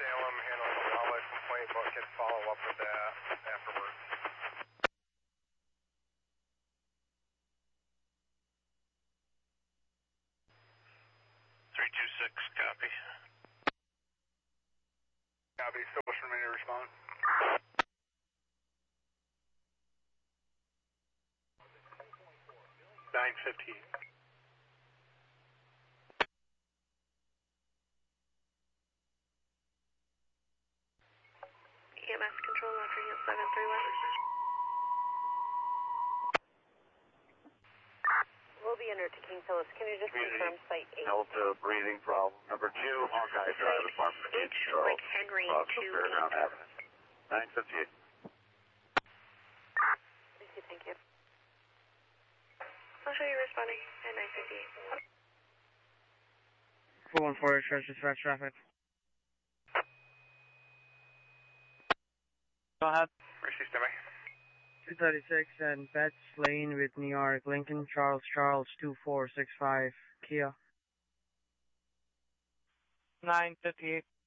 Salem, handling the wildlife complaint, but can follow up with that afterwards. 326, copy. Copy, still pushing me to respond. $9.50. EMS control, offering at 731. We'll be under to King Phillips. Can you just confirm site 8? Delta breathing problem. Number 2, Hawkeye Drive, apartment H, like Henry, 2. Fairground Avenue. 958. Thank you. I'll show you responding at 958. 414, Church dispatch traffic. Go ahead. Receive standby. 236 and Betts Lane with New York, Lincoln, Charles, 2465, Kia. 958.